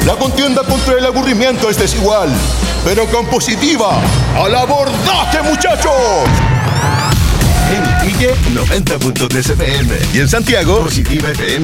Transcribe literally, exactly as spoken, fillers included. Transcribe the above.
La contienda contra el aburrimiento es desigual, pero compositiva. ¡Al abordaje, muchachos! En Iquique, noventa punto tres F M. Y en Santiago, Positiva F M.